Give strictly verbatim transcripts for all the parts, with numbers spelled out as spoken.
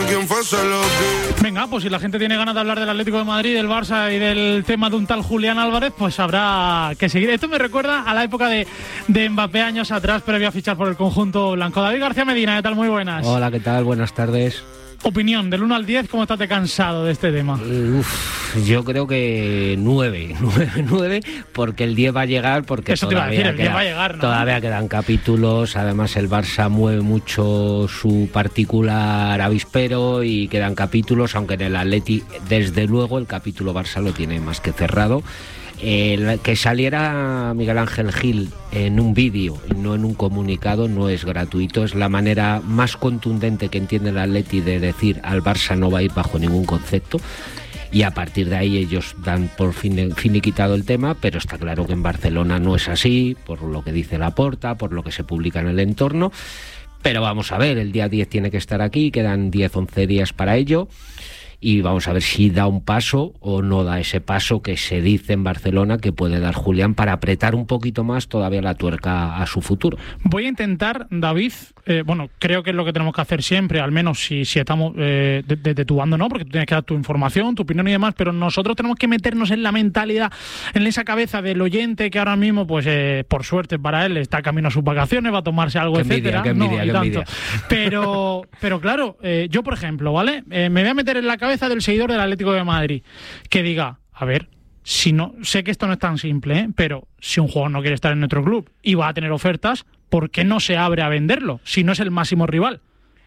quién fuese lo que... Venga, pues si la gente tiene ganas de hablar del Atlético de Madrid, del Barça y del tema de un tal Julián Álvarez, pues habrá que seguir. Esto me recuerda a la época de, de Mbappé años atrás, previo a fichar por el conjunto blanco. David García Medina, ¿qué tal? Muy buenas. Hola, ¿qué tal? Buenas tardes. Opinión, del uno al diez, ¿cómo estás de cansado de este tema? Uf, yo creo que nueve, nueve, porque el diez va a llegar, porque Eso te iba a decir, el diez va a llegar, ¿no? Todavía quedan capítulos, además el Barça mueve mucho su particular avispero y quedan capítulos, aunque en el Atleti, desde luego, el capítulo Barça lo tiene más que cerrado. Eh, que saliera Miguel Ángel Gil en un vídeo y no en un comunicado no es gratuito, es la manera más contundente que entiende el Atleti de decir al Barça no va a ir bajo ningún concepto, y a partir de ahí ellos dan por fin, finiquitado el tema, pero está claro que en Barcelona no es así, por lo que dice Laporta, por lo que se publica en el entorno. Pero vamos a ver, el día diez tiene que estar aquí, quedan diez, once días para ello. Y vamos a ver si da un paso o no da ese paso que se dice en Barcelona que puede dar Julián para apretar un poquito más todavía la tuerca a su futuro. Voy a intentar, David, eh, bueno, creo que es lo que tenemos que hacer siempre, al menos si, si estamos eh, desde de tu bando, ¿no? Porque tú tienes que dar tu información, tu opinión y demás, pero nosotros tenemos que meternos en la mentalidad, en esa cabeza del oyente que ahora mismo, pues eh, por suerte para él, está camino a sus vacaciones, va a tomarse algo, qué etcétera. Envidia, qué envidia, no, qué tanto. envidia. Pero, pero claro, eh, yo por ejemplo, ¿vale? Eh, me voy a meter en la cabeza del seguidor del Atlético de Madrid que diga, a ver, si no, sé que esto no es tan simple, ¿eh? Pero si un jugador no quiere estar en nuestro club y va a tener ofertas, ¿por qué no se abre a venderlo si no es el máximo rival?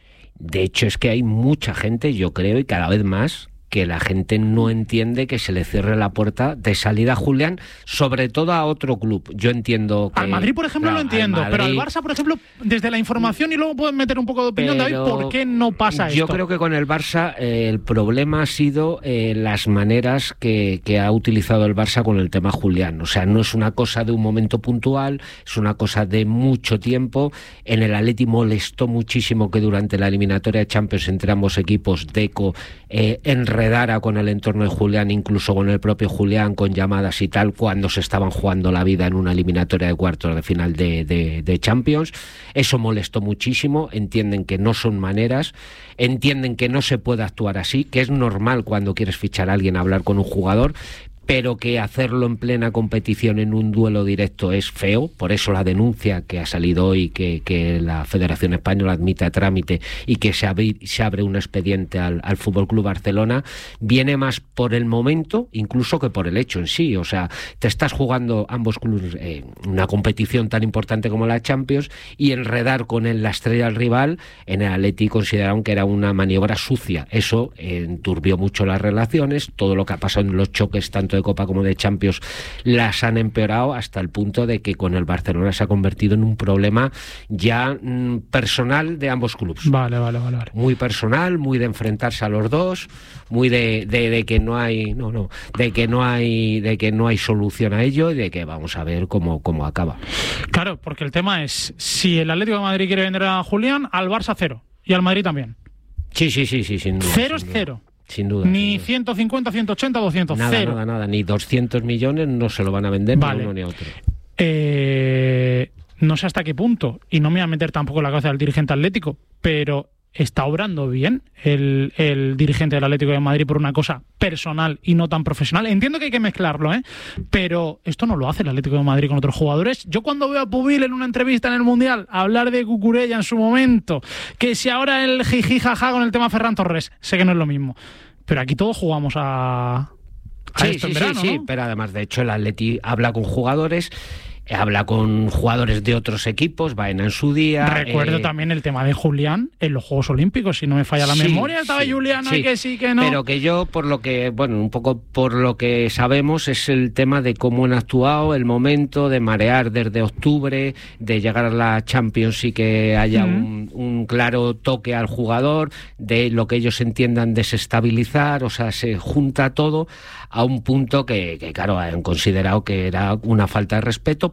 De hecho, es que hay mucha gente, yo creo, y cada vez más, que la gente no entiende que se le cierre la puerta de salida a Julián, sobre todo a otro club. Yo entiendo que... Al Madrid, por ejemplo, claro, lo entiendo, al Madrid, pero al Barça, por ejemplo, desde la información, y luego pueden meter un poco de opinión, David, ¿por qué no pasa yo esto? Yo creo que con el Barça eh, el problema ha sido eh, las maneras que, que ha utilizado el Barça con el tema Julián. O sea, no es una cosa de un momento puntual, es una cosa de mucho tiempo. En el Atleti molestó muchísimo que durante la eliminatoria de Champions entre ambos equipos, Deco eh, en redara con el entorno de Julián, incluso con el propio Julián, con llamadas y tal, cuando se estaban jugando la vida en una eliminatoria de cuartos de final de, de, de Champions. Eso molestó muchísimo. Entienden que no son maneras, entienden que no se puede actuar así, que es normal cuando quieres fichar a alguien hablar con un jugador, pero que hacerlo en plena competición en un duelo directo es feo. Por eso la denuncia que ha salido hoy, que, que la Federación Española admite a trámite y que se abre, se abre un expediente al, al F C Barcelona, viene más por el momento incluso que por el hecho en sí. O sea, te estás jugando ambos clubes eh, una competición tan importante como la Champions, y enredar con él la estrella del rival. En el Atleti consideraron que era una maniobra sucia. Eso eh, enturbió mucho las relaciones. Todo lo que ha pasado en los choques tanto de Copa como de Champions las han empeorado, hasta el punto de que con el Barcelona se ha convertido en un problema ya mmm, personal de ambos clubes. Vale, vale, vale, vale. Muy personal, muy de enfrentarse a los dos, muy de, de, de que no hay, no, no, de que no hay, de que no hay solución a ello, y de que vamos a ver cómo, cómo acaba. Claro, porque el tema es, si el Atlético de Madrid quiere vender a Julián, al Barça cero, y al Madrid también. Sí, sí, sí, sí, sin duda. Cero sin es duda. cero. Sin duda. Ni sin duda. ciento cincuenta, ciento ochenta, doscientos, nada, cero. Nada, nada, ni doscientos millones no se lo van a vender, vale. ni uno ni otro. Eh, no sé hasta qué punto, y no me voy a meter tampoco en la cabeza del dirigente atlético, pero ¿está obrando bien el, el dirigente del Atlético de Madrid por una cosa personal y no tan profesional? Entiendo que hay que mezclarlo, ¿eh? Pero esto no lo hace el Atlético de Madrid con otros jugadores. Yo cuando veo a Pubil en una entrevista en el Mundial hablar de Cucurella en su momento, que si ahora el jiji jaja con el tema Ferran Torres, sé que no es lo mismo, pero aquí todos jugamos a, a sí, esto sí, en verano, sí, sí, ¿no? pero además, de hecho, el Atleti habla con jugadores, habla con jugadores de otros equipos, Baena en su día. Recuerdo eh... también el tema de Julián en los Juegos Olímpicos, si no me falla la sí, memoria, estaba sí, Julián, sí, y que sí, que no. Pero que yo, por lo que, bueno, un poco por lo que sabemos, es el tema de cómo han actuado, el momento de marear desde octubre, de llegar a la Champions y que haya uh-huh. un, un claro toque al jugador, de lo que ellos entiendan desestabilizar. O sea, se junta todo a un punto que, que claro, han considerado que era una falta de respeto,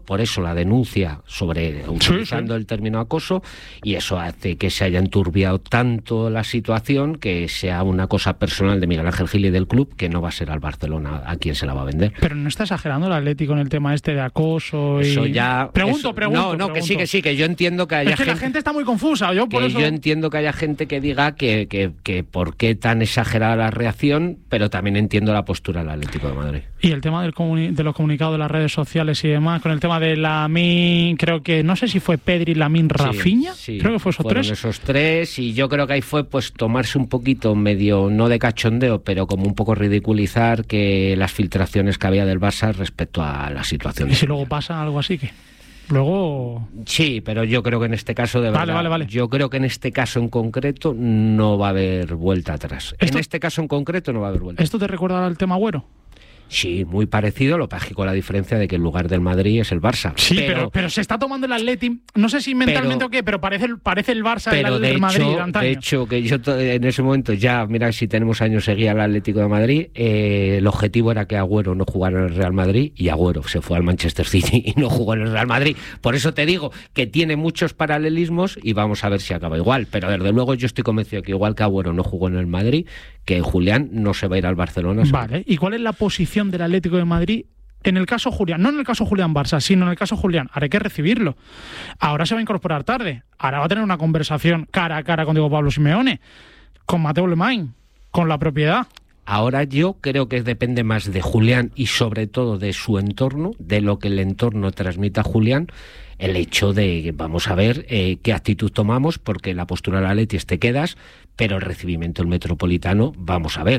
por eso la denuncia sobre utilizando sí, sí. el término acoso, y eso hace que se haya enturbiado tanto la situación, que sea una cosa personal de Miguel Ángel Gil y del club, que no va a ser al Barcelona a quien se la va a vender. Pero no está exagerando el Atlético en el tema este de acoso y... Eso ya... Pregunto, eso, pregunto. No, no, pregunto. que sí, que sí, que yo entiendo que haya es que gente... la gente está muy confusa, yo por que eso... yo entiendo que haya gente que diga que, que, que por qué tan exagerada la reacción, pero también entiendo la postura del Atlético de Madrid. Y el tema del comuni- de los comunicados de las redes sociales y demás, con el tema de Lamine, creo que, no sé si fue Pedri, Lamine, Rafinha, sí, sí, creo que fue esos fueron tres. esos tres, y yo creo que ahí fue pues tomarse un poquito medio, no de cachondeo, pero como un poco ridiculizar que las filtraciones que había del Barça respecto a la situación. Y si luego pasa algo así, que luego... Sí, pero yo creo que en este caso, de verdad, vale, vale, vale. yo creo que en este caso en concreto no va a haber vuelta atrás. ¿Esto, en este caso en concreto no va a haber vuelta. ¿Esto te recuerda al tema Agüero? Sí, muy parecido, lo que pasa es que con la diferencia de que el lugar del Madrid es el Barça. Sí, pero, pero, pero se está tomando el Atleti, no sé si mentalmente pero, o qué, pero parece, parece el Barça pero el, de el hecho, Madrid de antaño. De hecho, que yo en ese momento ya, mira, si tenemos años seguía al Atlético de Madrid, eh, el objetivo era que Agüero no jugara en el Real Madrid, y Agüero se fue al Manchester City y no jugó en el Real Madrid. Por eso te digo que tiene muchos paralelismos y vamos a ver si acaba igual. Pero desde luego yo estoy convencido que igual que Agüero no jugó en el Madrid, que Julián no se va a ir al Barcelona. Vale, ¿y cuál es la posición del Atlético de Madrid en el caso Julián? No en el caso Julián Barça, sino en el caso Julián. Ahora hay que recibirlo. Ahora se va a incorporar tarde. Ahora va a tener una conversación cara a cara con Diego Pablo Simeone, con Mateu Lemay, con la propiedad. Ahora yo creo que depende más de Julián y sobre todo de su entorno, de lo que el entorno transmita a Julián, el hecho de, vamos a ver eh, qué actitud tomamos, porque la postura de la Atleti te quedas, pero el recibimiento del Metropolitano, vamos a ver.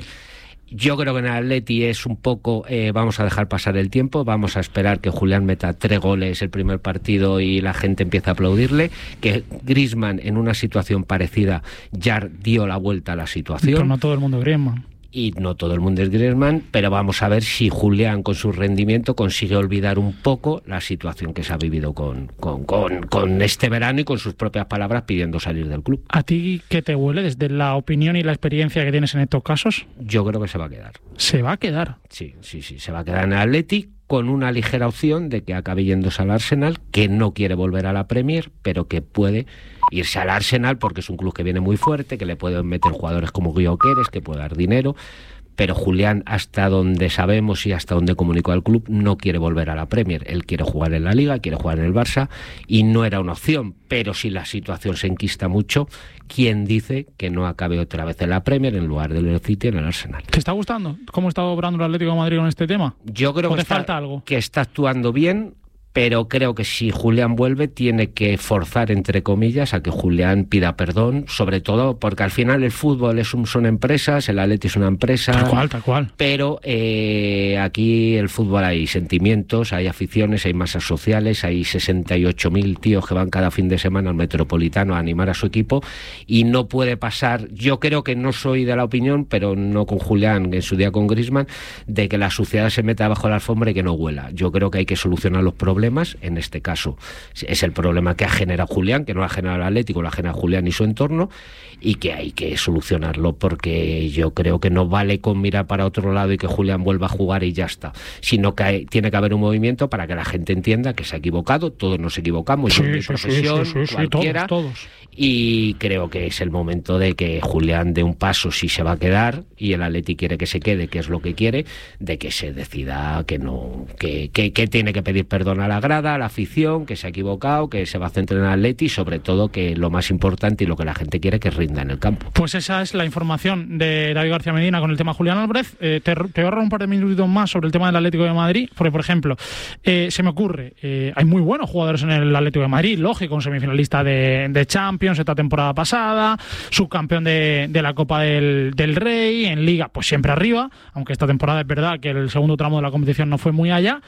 Yo creo que en el Atleti es un poco, eh, vamos a dejar pasar el tiempo, vamos a esperar que Julián meta tres goles el primer partido y la gente empiece a aplaudirle, que Griezmann en una situación parecida ya dio la vuelta a la situación. Pero no todo el mundo Griezmann. Y no todo el mundo es Griezmann, pero vamos a ver si Julián con su rendimiento consigue olvidar un poco la situación que se ha vivido con, con, con, con este verano y con sus propias palabras pidiendo salir del club. ¿A ti qué te huele desde la opinión y la experiencia que tienes en estos casos? Yo creo que se va a quedar. ¿Se va a quedar? Sí, sí, sí, se va a quedar en el Atleti, con una ligera opción de que acabe yéndose al Arsenal, que no quiere volver a la Premier, pero que puede irse al Arsenal porque es un club que viene muy fuerte, que le pueden meter jugadores como Gyökeres, que puede dar dinero, pero Julián, hasta donde sabemos y hasta donde comunicó al club, no quiere volver a la Premier. Él quiere jugar en la Liga, quiere jugar en el Barça, y no era una opción, pero si la situación se enquista mucho, ¿quién dice que no acabe otra vez en la Premier en lugar del City en el Arsenal? ¿Te está gustando cómo está obrando el Atlético de Madrid con este tema? Yo creo ¿O que te está, falta algo? que está actuando bien, pero creo que si Julián vuelve tiene que forzar, entre comillas, a que Julián pida perdón, sobre todo porque al final el fútbol es un, son empresas, el Atleti es una empresa, tal cual, tal cual. Pero eh, aquí el fútbol hay sentimientos, hay aficiones, hay masas sociales, hay sesenta y ocho mil tíos que van cada fin de semana al Metropolitano a animar a su equipo, y no puede pasar, yo creo que no soy de la opinión, pero no con Julián, en su día con Griezmann, de que la suciedad se meta bajo la alfombra y que no huela. Yo creo que hay que solucionar los problemas. En este caso es el problema que ha generado Julián, que no lo ha generado el Atlético, lo ha generado Julián y su entorno, y que hay que solucionarlo, porque yo creo que no vale con mirar para otro lado y que Julián vuelva a jugar y ya está, sino que hay, tiene que haber un movimiento para que la gente entienda que se ha equivocado, todos nos equivocamos, sí, yo en mi sí, profesión, sí, sí, sí, cualquiera, sí, todos, todos. Y creo que es el momento de que Julián dé un paso, si se va a quedar y el Atleti quiere que se quede, que es lo que quiere, de que se decida que no, que, que, que tiene que pedir perdón a la grada, a la afición, que se ha equivocado, que se va a centrar en el Atleti, y sobre todo que lo más importante y lo que la gente quiere, que rinda en el campo. Pues esa es la información de David García Medina con el tema Julián Álvarez. Eh, te, te voy a ahorrar un par de minutitos más sobre el tema del Atlético de Madrid, porque por ejemplo, eh, se me ocurre, eh, hay muy buenos jugadores en el Atlético de Madrid, lógico, un semifinalista de, de Champions esta temporada pasada, subcampeón de, de la Copa del, del Rey, en Liga pues siempre arriba, aunque esta temporada es verdad que el segundo tramo de la competición no fue muy allá.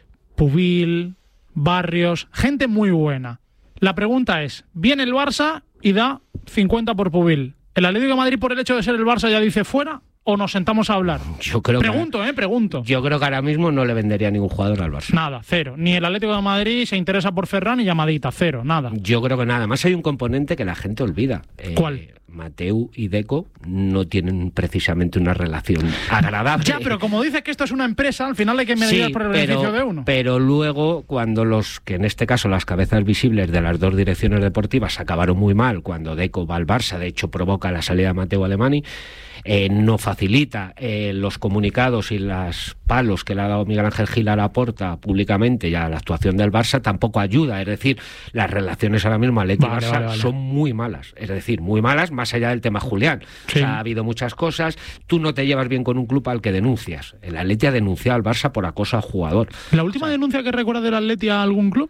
Pubil, Barrios, gente muy buena. La pregunta es, viene el Barça y da cincuenta por Pubil. ¿El Atlético de Madrid, por el hecho de ser el Barça, ya dice fuera? o nos sentamos a hablar? Yo creo pregunto, que, eh, pregunto. Yo creo que ahora mismo no le vendería ningún jugador al Barça. Nada, cero. Ni el Atlético de Madrid se interesa por Ferran ni llamadita, cero, nada. Yo creo que nada. Además hay un componente que la gente olvida. Eh, ¿Cuál? Mateu y Deco no tienen precisamente una relación agradable. Ya, pero como dices que esto es una empresa, al final hay que medir sí, por el pero, beneficio de uno. Pero luego, cuando los, que en este caso las cabezas visibles de las dos direcciones deportivas acabaron muy mal, cuando Deco va al Barça, de hecho provoca la salida de Mateu Alemany, eh, no facilita eh, los comunicados y los palos que le ha dado Miguel Ángel Gil a Laporta públicamente y a la actuación del Barça, tampoco ayuda. Es decir, las relaciones ahora mismo Atleti vale, Barça vale, vale. son muy malas. Es decir, muy malas más allá del tema Julián. Sí. O sea, ha habido muchas cosas. Tú no te llevas bien con un club al que denuncias. El Atleti ha denunciado al Barça por acoso al jugador. ¿La última o sea, denuncia que recuerda del Atleti a algún club?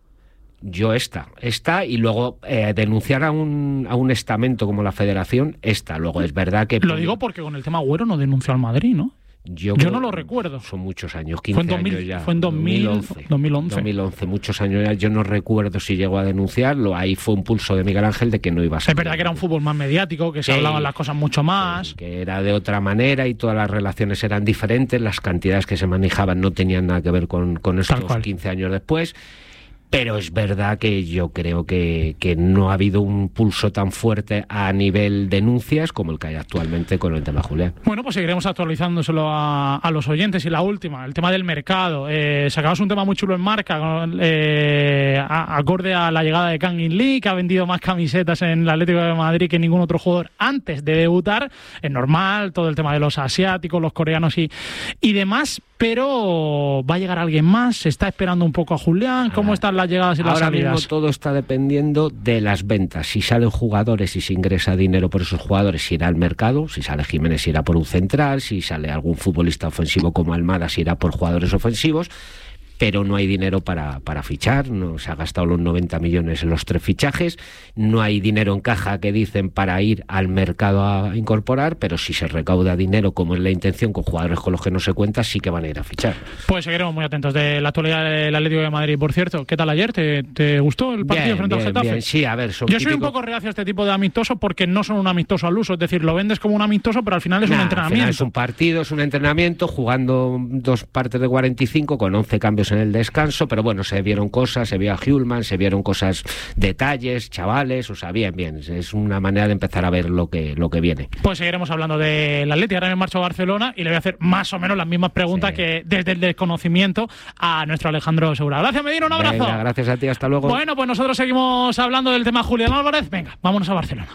Yo esta, esta y luego eh, denunciar a un, a un estamento como la Federación, esta. Luego es verdad que... Lo digo porque con el tema Agüero no denunció al Madrid, ¿no? Yo, Yo no lo recuerdo. Son muchos años, quince fue en dos mil, años ya. Fue en dos mil once. dos mil once. dos mil once, muchos años ya. Yo no recuerdo si llegó a denunciarlo. Ahí fue un pulso de Miguel Ángel de que no iba a ser. Es verdad que era un fútbol más mediático, que se sí, hablaban las cosas mucho más. Sí, que era de otra manera y todas las relaciones eran diferentes. Las cantidades que se manejaban no tenían nada que ver con, con estos quince años después. Pero es verdad que yo creo que, que no ha habido un pulso tan fuerte a nivel denuncias como el que hay actualmente con el tema Julián. Bueno, pues seguiremos actualizándoselo a, a los oyentes. Y la última, el tema del mercado. Eh, sacabas un tema muy chulo en Marca, eh, a, acorde a la llegada de Kang In Lee, que ha vendido más camisetas en el Atlético de Madrid que ningún otro jugador antes de debutar. Es normal, todo el tema de los asiáticos, los coreanos y, y demás. Pero va a llegar alguien más, se está esperando un poco a Julián. ¿Cómo ah, están las llegadas y las ahora salidas? Ahora mismo todo está dependiendo de las ventas. Si salen jugadores y se ingresa dinero por esos jugadores, irá al mercado. Si sale Jiménez, irá por un central. Si sale algún futbolista ofensivo como Almada, irá por jugadores ofensivos. Pero no hay dinero para, para fichar, no se ha gastado los noventa millones en los tres fichajes, no hay dinero en caja que dicen para ir al mercado a incorporar, pero si se recauda dinero, como es la intención, con jugadores con los que no se cuenta, sí que van a ir a fichar. Pues seguiremos muy atentos de la actualidad del Atlético de Madrid. Por cierto, ¿qué tal ayer? ¿Te, te gustó el partido bien, frente bien, al Getafe? Bien. Sí, a ver, son Yo soy típicos... un poco reacio a este tipo de amistoso porque no son un amistoso al uso, es decir, lo vendes como un amistoso, pero al final es nah, un entrenamiento. Al final es un partido, es un entrenamiento, jugando dos partes de cuarenta y cinco con once cambios en el descanso. Pero bueno, se vieron cosas, se vio a Hjulman, se vieron cosas, detalles, chavales, o sea, bien, bien. Es una manera de empezar a ver lo que, lo que viene. Pues seguiremos hablando del Atleti. Ahora me marcho a Barcelona y le voy a hacer más o menos las mismas preguntas sí. que desde el desconocimiento a nuestro Alejandro Segura. Gracias, Medina, un abrazo. Venga, gracias a ti, hasta luego. Bueno, pues nosotros seguimos hablando del tema Julián Álvarez. Venga, vámonos a Barcelona.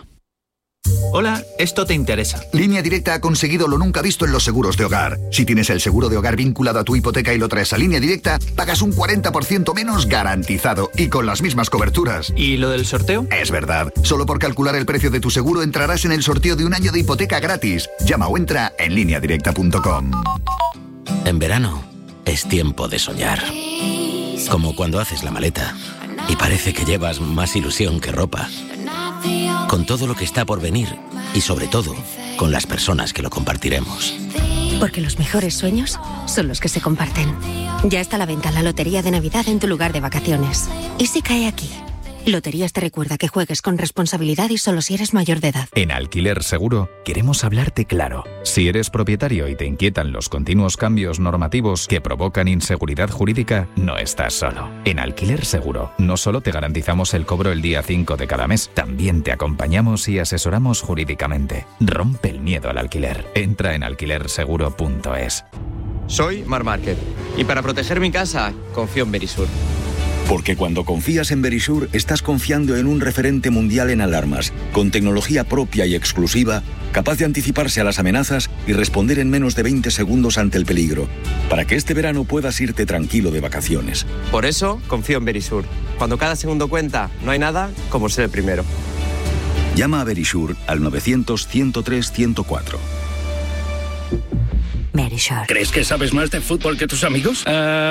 Hola, esto te interesa. Línea Directa ha conseguido lo nunca visto en los seguros de hogar. Si tienes el seguro de hogar vinculado a tu hipoteca y lo traes a Línea Directa, pagas un cuarenta por ciento menos garantizado y con las mismas coberturas. ¿Y lo del sorteo? Es verdad. Solo por calcular el precio de tu seguro entrarás en el sorteo de un año de hipoteca gratis. Llama o entra en línea directa punto com. En verano es tiempo de soñar. Como cuando haces la maleta y parece que llevas más ilusión que ropa. Con todo lo que está por venir y sobre todo con las personas que lo compartiremos. Porque los mejores sueños son los que se comparten. Ya está a la venta la Lotería de Navidad en tu lugar de vacaciones. ¿Y si cae aquí? Loterías te recuerda que juegues con responsabilidad y solo si eres mayor de edad. En Alquiler Seguro queremos hablarte claro. Si eres propietario y te inquietan los continuos cambios normativos que provocan inseguridad jurídica, no estás solo. En Alquiler Seguro no solo te garantizamos el cobro el día cinco de cada mes, también te acompañamos y asesoramos jurídicamente. Rompe el miedo al alquiler. Entra en alquiler seguro punto es. Soy Mar Márquez y para proteger mi casa confío en Verisur. Porque cuando confías en Verisur, estás confiando en un referente mundial en alarmas, con tecnología propia y exclusiva, capaz de anticiparse a las amenazas y responder en menos de veinte segundos ante el peligro, para que este verano puedas irte tranquilo de vacaciones. Por eso, confío en Verisur. Cuando cada segundo cuenta, no hay nada como ser el primero. Llama a Verisur al novecientos, ciento tres, ciento cuatro. Verisur. ¿Crees que sabes más de fútbol que tus amigos?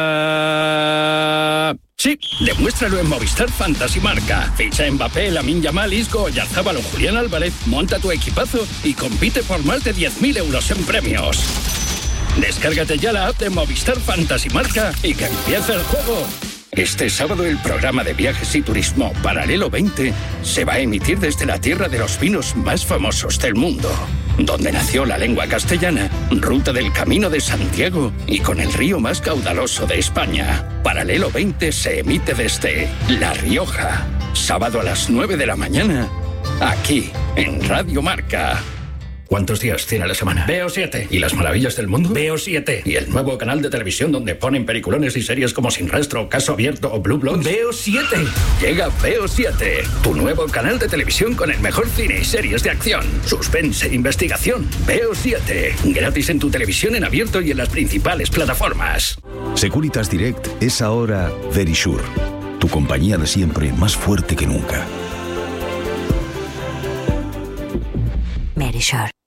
Uh... Sí, demuéstralo en Movistar Fantasy Marca. Ficha en Mbappé, Lamine Yamal, Isco, Oyarzabal o Julián Álvarez, monta tu equipazo y compite por más de diez mil euros en premios. Descárgate ya la app de Movistar Fantasy Marca y que empiece el juego. Este sábado el programa de viajes y turismo Paralelo veinte se va a emitir desde la tierra de los vinos más famosos del mundo, donde nació la lengua castellana, ruta del Camino de Santiago y con el río más caudaloso de España. Paralelo veinte se emite desde La Rioja, sábado a las nueve de la mañana, aquí en Radio Marca. ¿Cuántos días tiene la semana? Veo siete. ¿Y las maravillas del mundo? Veo siete. ¿Y el nuevo canal de televisión donde ponen peliculones y series como Sin Rastro, Caso Abierto o Blue Bloods? Veo siete. Llega Veo siete, tu nuevo canal de televisión con el mejor cine y series de acción, suspense e investigación. Veo siete, gratis en tu televisión en abierto y en las principales plataformas. Securitas Direct es ahora Verisure, tu compañía de siempre más fuerte que nunca. Verisure.